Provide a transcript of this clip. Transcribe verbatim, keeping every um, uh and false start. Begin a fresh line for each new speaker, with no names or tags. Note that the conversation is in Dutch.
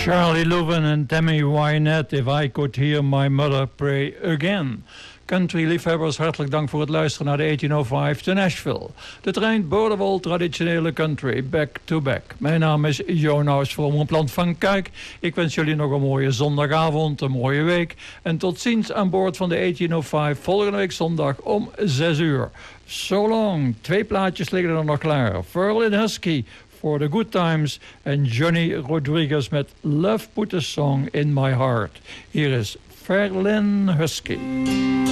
Charlie Louvin en Tammy Wynette, If I Could Hear My Mother Pray Again. Country-liefhebbers, hartelijk dank voor het luisteren naar de achttienhonderdvijf te Nashville. De trein boordevol traditionele country, back to back. Mijn naam is Jonas Vrommerplant van Kuik. Ik wens jullie nog een mooie zondagavond, een mooie week. En tot ziens aan boord van de achttienhonderdvijf volgende week zondag om zes uur. So long. Twee plaatjes liggen er nog klaar. Ferlin Husky for the Good Times en Johnny Rodriguez met Love Put a Song in My Heart. Hier is Ferlin Husky.